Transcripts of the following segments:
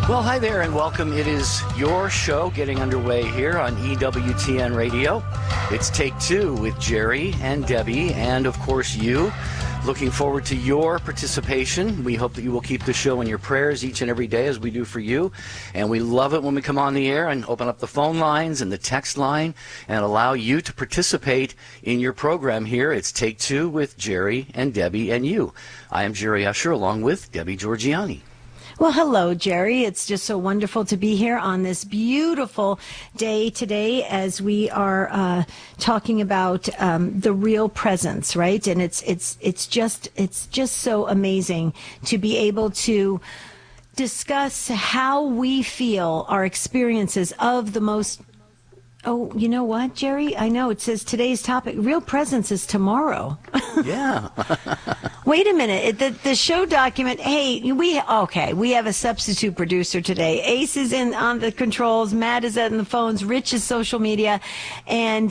Well, hi there and welcome. It is your show getting underway here on EWTN Radio. It's Take Two with Jerry and Debbie and, of course, you. Looking forward to your participation. We hope that you will keep the show in your prayers each and every day as we do for you. And we love it when we come on the air and open up the phone lines and the text line and allow you to participate in your program here. It's Take Two with Jerry and Debbie and you. I am Jerry Usher along with Debbie Georgiani. Well, hello, Jerry. It's just so wonderful to be here on this beautiful day today as we are talking about the real presence, right? And it's just so amazing to be able to discuss how we feel our experiences of the most. Oh, you know what, Jerry? I know it says today's topic, real presence is tomorrow. Yeah. Wait a minute. The show document, hey, we have a substitute producer today. Ace is in on the controls, Matt is on the phones, Rich is social media, and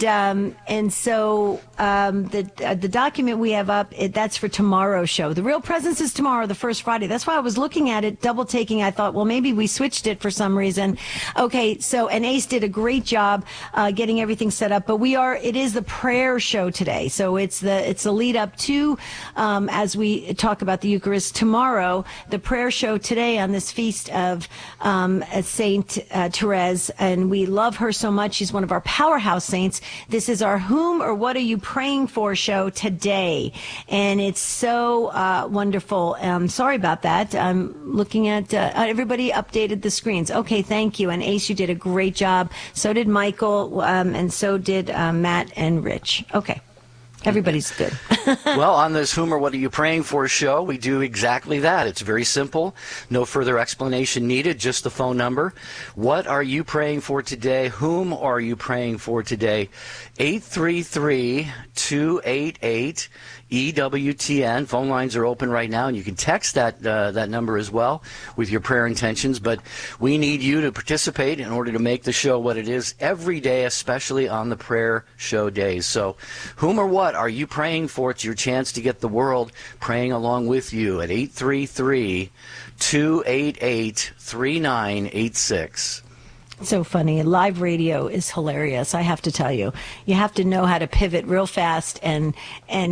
so the document we have up, that's for tomorrow's show. The real presence is tomorrow, the first Friday. That's why I was looking at it, double taking. I thought, well, maybe we switched it for some reason. Okay, so, and Ace did a great job getting everything set up, but it is the prayer show today. So it's the lead up to, as we talk about the Eucharist tomorrow, the prayer show today on this feast of Saint Therese, and we love her so much. She's one of our powerhouse saints. This is our Whom or What Are You Praying For show today, and it's so wonderful. Sorry about that. I'm looking at everybody updated the screens. Okay, thank you. And Ace, you did a great job. So did Michael, and so did Matt and Rich. Okay. Everybody's good. Well, on this Whom or What Are You Praying For show, we do exactly that. It's very simple. No further explanation needed, just the phone number. What are you praying for today? Whom are you praying for today? 833-288 EWTN. Phone lines are open right now, and you can text that number as well with your prayer intentions. But we need you to participate in order to make the show what it is every day, especially on the prayer show days. So whom or what are you praying for? It's your chance to get the world praying along with you at 833-288-3986. So funny. Live radio is hilarious, I have to tell you. You have to know how to pivot real fast and